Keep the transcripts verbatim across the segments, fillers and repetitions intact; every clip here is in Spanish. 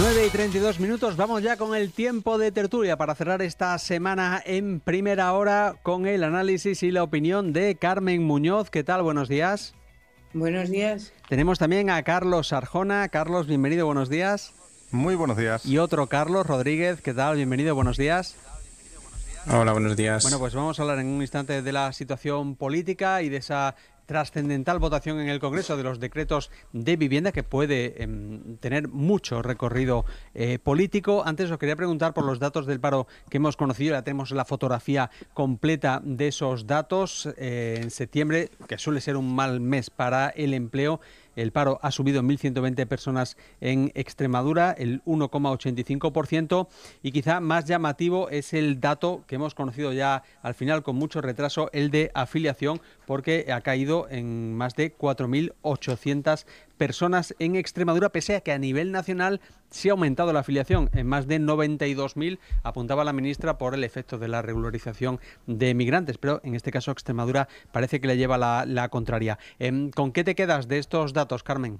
nueve y treinta y dos minutos, vamos ya con el tiempo de tertulia para cerrar esta semana en primera hora con el análisis y la opinión de Carmen Muñoz. ¿Qué tal? Buenos días. Buenos días. Tenemos también a Carlos Arjona. Carlos, bienvenido, buenos días. Muy buenos días. Y otro Carlos Rodríguez. ¿Qué tal? Bienvenido, buenos días. Hola, buenos días. Bueno, pues vamos a hablar en un instante de la situación política y de esa trascendental votación en el Congreso de los decretos de vivienda que puede eh, tener mucho recorrido eh, político. Antes os quería preguntar por los datos del paro que hemos conocido. Ya tenemos la fotografía completa de esos datos. Eh, en septiembre, que suele ser un mal mes para el empleo, el paro ha subido en mil ciento veinte personas en Extremadura, el uno coma ochenta y cinco por ciento, y quizá más llamativo es el dato que hemos conocido ya al final con mucho retraso, el de afiliación, porque ha caído en más de cuatro mil ochocientas personas en Extremadura, pese a que a nivel nacional sí ha aumentado la afiliación en más de noventa y dos mil, apuntaba la ministra, por el efecto de la regularización de migrantes, pero en este caso Extremadura parece que le lleva la, la contraria. ¿Con qué te quedas de estos datos, Carmen?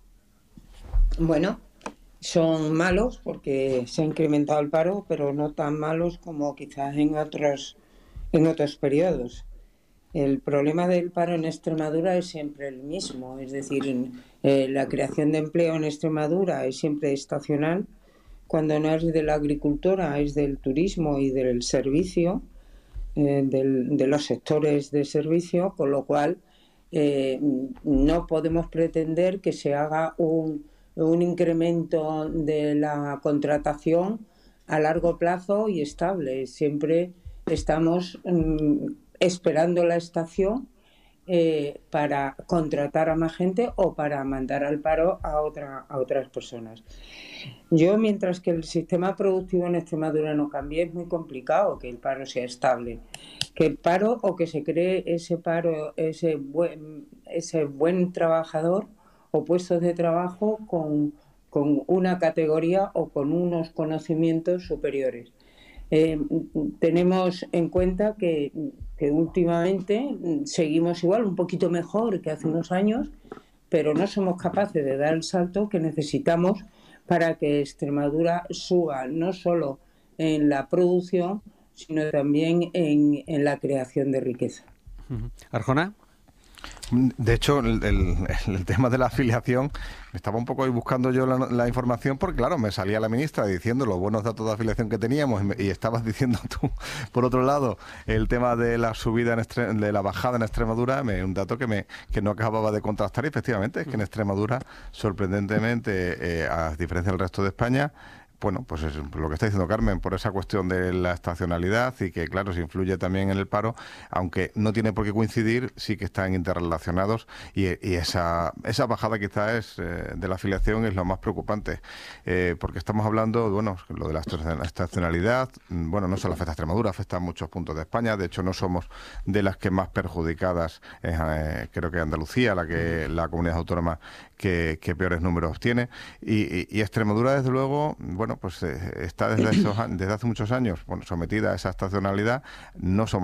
Bueno, son malos porque se ha incrementado el paro, pero no tan malos como quizás en otros, en otros periodos. El problema del paro en Extremadura es siempre el mismo, es decir, eh, la creación de empleo en Extremadura es siempre estacional, cuando no es de la agricultura, es del turismo y del servicio, eh, del, de los sectores de servicio, con lo cual eh, no podemos pretender que se haga un, un incremento de la contratación a largo plazo y estable. Siempre estamos mm, esperando la estación eh, para contratar a más gente o para mandar al paro a, otra, a otras personas. Yo, mientras que el sistema productivo en Extremadura no cambie, es muy complicado que el paro sea estable. Que el paro o que se cree ese paro, ese buen, ese buen trabajador o puestos de trabajo con, con una categoría o con unos conocimientos superiores. Eh, tenemos en cuenta que, que últimamente seguimos igual, un poquito mejor que hace unos años, pero no somos capaces de dar el salto que necesitamos para que Extremadura suba no solo en la producción, sino también en, en la creación de riqueza. ¿Arjona? De hecho, el, el, el tema de la afiliación, estaba un poco ahí buscando yo la, la información porque, claro, me salía la ministra diciendo los buenos datos de afiliación que teníamos y, me, y estabas diciendo tú, por otro lado, el tema de la subida, en Extre- de la bajada en Extremadura, me, un dato que, me, que no acababa de contrastar y efectivamente es que en Extremadura, sorprendentemente, eh, a diferencia del resto de España, bueno, pues es lo que está diciendo Carmen, por esa cuestión de la estacionalidad y que, claro, se influye también en el paro, aunque no tiene por qué coincidir, sí que están interrelacionados y, y esa, esa bajada quizás es, eh, de la afiliación es lo más preocupante, eh, porque estamos hablando, bueno, lo de la estacionalidad, bueno, no solo afecta a Extremadura, afecta a muchos puntos de España, de hecho no somos de las que más perjudicadas, eh, creo que Andalucía, la que la comunidad autónoma que, que peores números tiene, y, y, y Extremadura, desde luego, bueno, pues eh, está desde, esos, desde hace muchos años bueno, sometida a esa estacionalidad. No somos